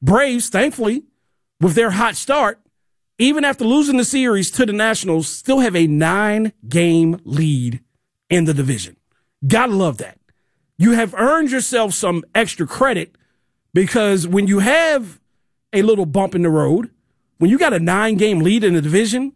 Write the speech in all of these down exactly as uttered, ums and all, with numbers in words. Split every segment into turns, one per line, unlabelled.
Braves, thankfully, with their hot start, even after losing the series to the Nationals, still have a nine-game lead in the division. Gotta love that. You have earned yourself some extra credit because when you have a little bump in the road, when you got a nine-game lead in the division,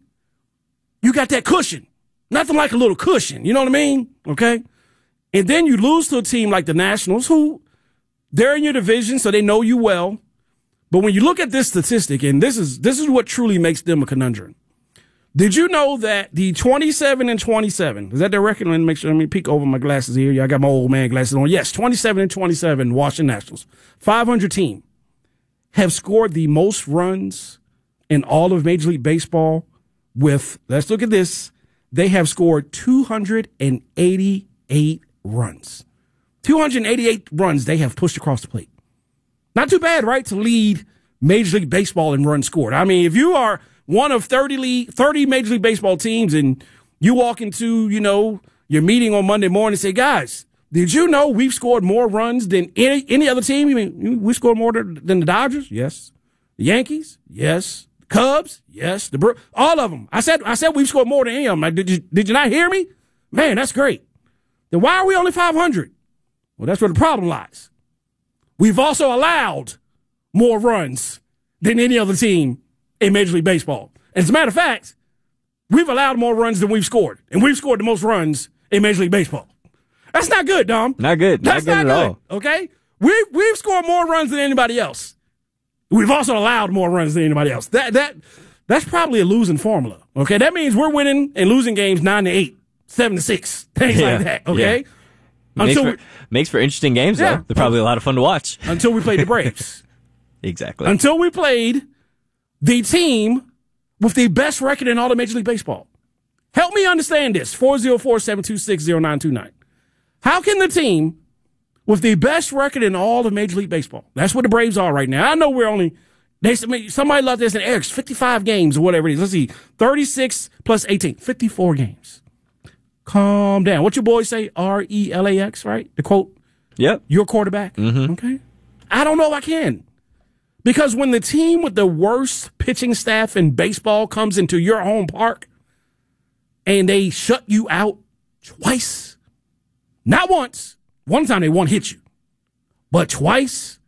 you got that cushion. Nothing like a little cushion, you know what I mean? Okay? And then you lose to a team like the Nationals, who they're in your division, so they know you well. But when you look at this statistic, and this is this is what truly makes them a conundrum. Did you know that the twenty-seven and twenty-seven, is that their record? Let me make sure, let me peek over my glasses here. Yeah, I got my old man glasses on. Yes, twenty-seven and twenty-seven, Washington Nationals. five hundred team have scored the most runs in all of Major League Baseball with, let's look at this, they have scored two hundred eighty-eight runs. two hundred eighty-eight runs they have pushed across the plate. Not too bad, right, to lead Major League Baseball in runs scored. I mean, if you are one of thirty, league, thirty Major League Baseball teams and you walk into, you know, your meeting on Monday morning and say, guys, did you know we've scored more runs than any, any other team? You mean we scored more than the Dodgers? Yes. The Yankees? Yes. The Cubs? Yes. The Bru- all of them. I said I said we've scored more than any of them. Like, did you, did you not hear me? Man, that's great. Then why are we only five hundred? Well, that's where the problem lies. We've also allowed more runs than any other team in Major League Baseball. As a matter of fact, we've allowed more runs than we've scored. And we've scored the most runs in Major League Baseball. That's not good, Dom.
Not good.
That's
not good
not
at
good,
all.
okay? We've, we've scored more runs than anybody else. We've also allowed more runs than anybody else. That that That's probably a losing formula, okay? That means we're winning and losing games nine to eight, seven to six, things
Yeah.
like that, okay?
Yeah. Makes
Until
for,
we,
makes for interesting games,
Yeah.
though. They're probably a lot of fun to watch.
until we played the Braves.
Exactly.
Until we played the team with the best record in all of Major League Baseball. Help me understand this. four oh four, seven two six, oh nine two nine. How can the team with the best record in all of Major League Baseball, that's what the Braves are right now. I know we're only, they somebody left this in Eric's fifty-five games or whatever it is. Let's see, thirty-six plus eighteen, fifty-four games. Calm down. What your boys say? R E L A X, right? The quote?
Yep.
Your quarterback?
Mm-hmm.
Okay. I don't know if I can. Because when the team with the worst pitching staff in baseball comes into your home park and they shut you out twice, not once, one time they won't hit you, but twice,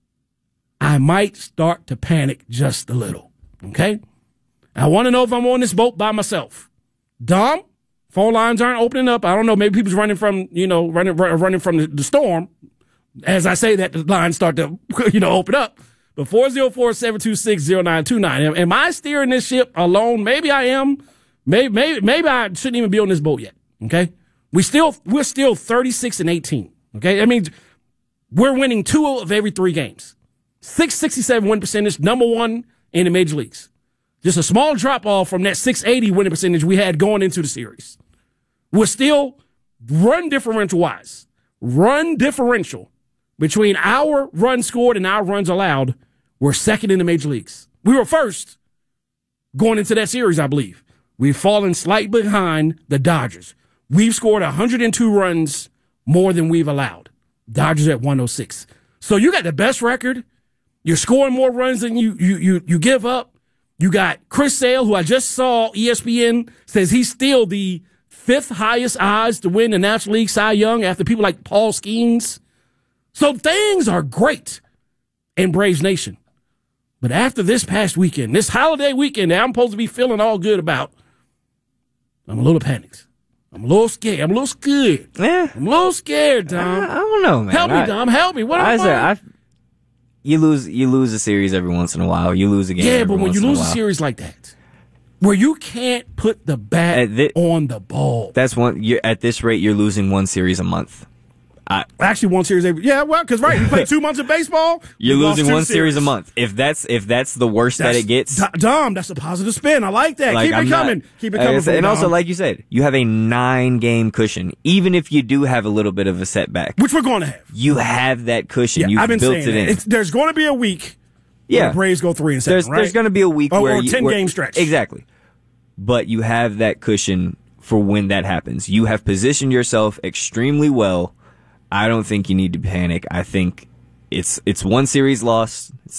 I might start to panic just a little. Okay? I want to know if I'm on this boat by myself. Dom? Phone lines aren't opening up. I don't know. Maybe people's running from, you know, running running from the, the storm. As I say that, the lines start to, you know, open up. But four oh four, seven two six, oh nine two nine. Am, am I steering this ship alone? Maybe I am. Maybe, maybe, maybe I shouldn't even be on this boat yet. Okay? We still, we're still thirty-six and eighteen. Okay? That means we're winning two of every three games. six sixty-seven win percentage, number one in the major leagues. Just a small drop off from that six eighty winning percentage we had going into the series. We're still run differential wise, run differential between our runs scored and our runs allowed. We're second in the major leagues. We were first going into that series, I believe. We've fallen slightly behind the Dodgers. We've scored one hundred two runs more than we've allowed. Dodgers at one oh six. So you got the best record. You're scoring more runs than you you you you give up. You got Chris Sale, who I just saw E S P N says he's still the fifth highest odds to win the National League Cy Young after people like Paul Skeens. So things are great in Braves Nation. But after this past weekend, this holiday weekend that I'm supposed to be feeling all good about, I'm a little panicked. I'm a little scared. I'm a little scared.
Yeah.
I'm a little scared, Dom.
I, I don't know, man.
Help me,
I,
Dom. Help me. What
I
am
say,
I?
I, you lose, you lose a series every once in a while. You lose a game.
Yeah,
every
but when
once
you
in
lose
a,
a
while.
series like that, where you can't put the bat
At thi-
on the ball.
That's one. You're, at this rate, you're losing one series a month. I,
Actually, one series every. Yeah, well, because right, you play two months of baseball.
You're
you lost
losing
two
one series a month. If that's if that's the worst
That's,
that it gets,
D- Dom, that's a positive spin. I like that.
like,
Keep
I'm
it
not-
coming. Keep it
like I
coming.
said,
from
and
Dom.
also, like you said, you have a nine game cushion. Even if you do have a little bit of a setback,
which we're going to have.
you have that cushion.
Yeah,
You've
I've been
built
saying
it
that.
in.
It's, there's going to be a week.
Yeah.
Where the Braves go three and seven.
There's
right?
there's going to be a week
or,
where
or
you,
ten
where,
game stretch.
Exactly, but you have that cushion for when that happens. You have positioned yourself extremely well. I don't think you need to panic. I think it's it's one series lost. It's